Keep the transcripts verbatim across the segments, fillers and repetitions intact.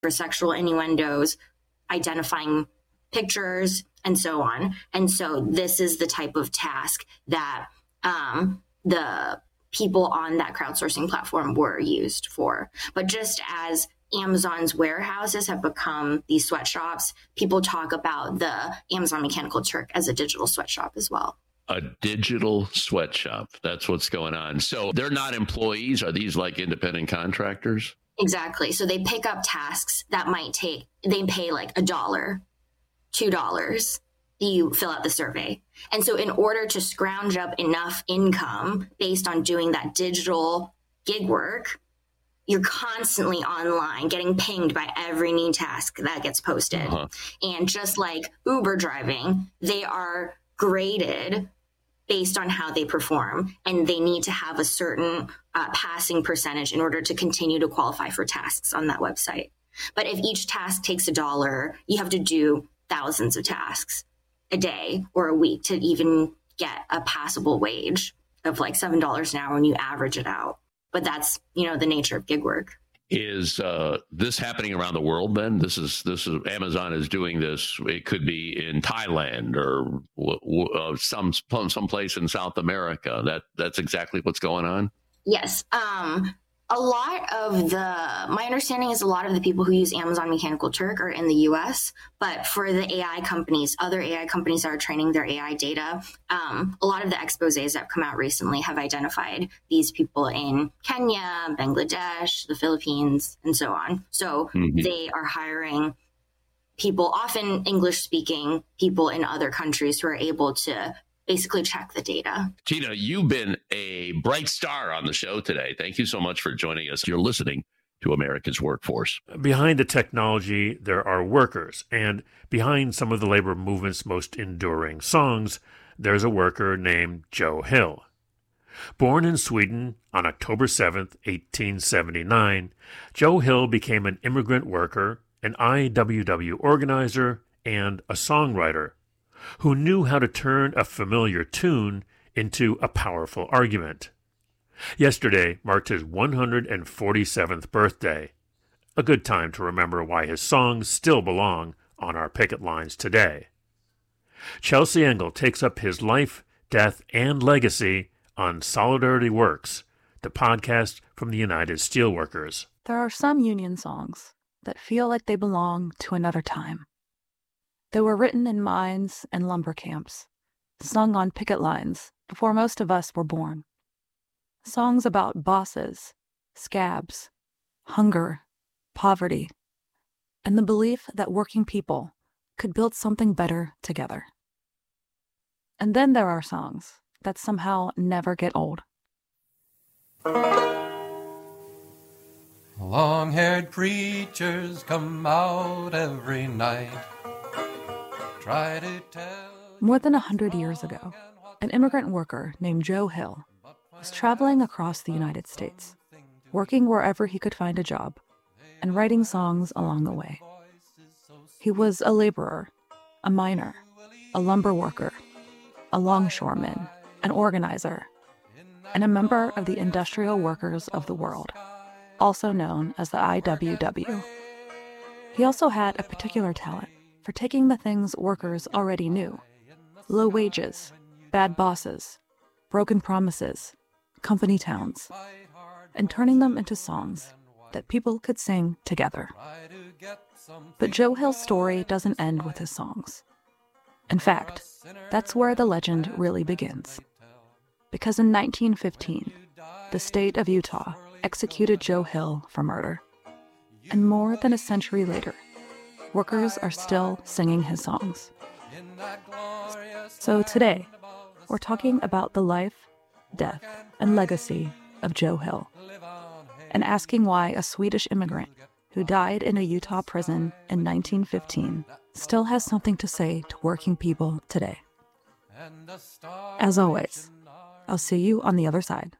for sexual innuendos, identifying pictures, and so on. And so this is the type of task that um, the people on that crowdsourcing platform were used for. But just as Amazon's warehouses have become these sweatshops, people talk about the Amazon Mechanical Turk as a digital sweatshop as well. A digital sweatshop. That's what's going on. So they're not employees. Are these like independent contractors? Exactly. So they pick up tasks that might take, they pay like a dollar, two dollars. You fill out the survey. And so in order to scrounge up enough income based on doing that digital gig work, you're constantly online getting pinged by every new task that gets posted. Uh-huh. And just like Uber driving, they are graded based on how they perform, and they need to have a certain uh, passing percentage in order to continue to qualify for tasks on that website. But if each task takes a dollar, you have to do thousands of tasks a day or a week to even get a passable wage of like seven dollars an hour when you average it out. But that's, you know, the nature of gig work. Is uh, this happening around the world then? This is this is Amazon is doing this. It could be in Thailand or w- w- uh, some some place in South America. That that's exactly what's going on. Yes. Um, a lot of the, my understanding is a lot of the people who use Amazon Mechanical Turk are in the U S, but for the A I companies, other A I companies that are training their A I data, um, a lot of the exposés that have come out recently have identified these people in Kenya, Bangladesh, the Philippines, and so on. So mm-hmm. they are hiring people, often English-speaking people in other countries who are able to basically check the data. Tina, you've been a bright star on the show today. Thank you so much for joining us. You're listening to America's Workforce. Behind the technology, there are workers. And behind some of the labor movement's most enduring songs, there's a worker named Joe Hill. Born in Sweden on October seventh, eighteen seventy-nine, Joe Hill became an immigrant worker, an I W W organizer, and a songwriter who knew how to turn a familiar tune into a powerful argument. Yesterday marked his one hundred forty-seventh birthday, a good time to remember why his songs still belong on our picket lines today. Chelsea Engel takes up his life, death, and legacy on Solidarity Works, the podcast from the United Steelworkers. There are some union songs that feel like they belong to another time. They were written in mines and lumber camps, sung on picket lines before most of us were born. Songs about bosses, scabs, hunger, poverty, and the belief that working people could build something better together. And then there are songs that somehow never get old. Long-haired preachers come out every night. Try to tell. More than a hundred years ago, an immigrant worker named Joe Hill was traveling across the United States, working wherever he could find a job, and writing songs along the way. He was a laborer, a miner, a lumber worker, a longshoreman, an organizer, and a member of the Industrial Workers of the World, also known as the I W W. He also had a particular talent for taking the things workers already knew: low wages, bad bosses, broken promises, company towns, and turning them into songs that people could sing together. But Joe Hill's story doesn't end with his songs. In fact, that's where the legend really begins. Because in nineteen fifteen, the state of Utah executed Joe Hill for murder. And more than a century later, workers are still singing his songs. So today, we're talking about the life, death, and legacy of Joe Hill, and asking why a Swedish immigrant who died in a Utah prison in nineteen fifteen still has something to say to working people today. As always, I'll see you on the other side.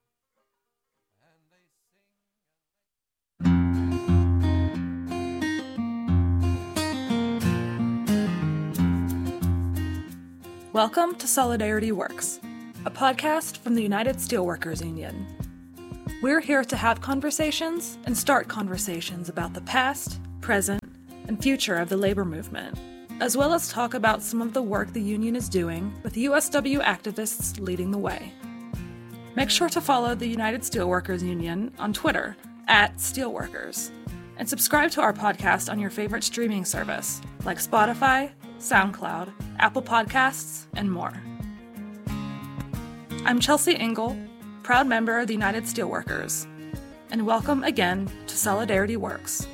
Welcome to Solidarity Works, a podcast from the United Steelworkers Union. We're here to have conversations and start conversations about the past, present, and future of the labor movement, as well as talk about some of the work the union is doing with U S W activists leading the way. Make sure to follow the United Steelworkers Union on Twitter at Steelworkers, and subscribe to our podcast on your favorite streaming service like Spotify, SoundCloud, Apple Podcasts, and more. I'm Chelsea Engel, proud member of the United Steelworkers, and welcome again to Solidarity Works.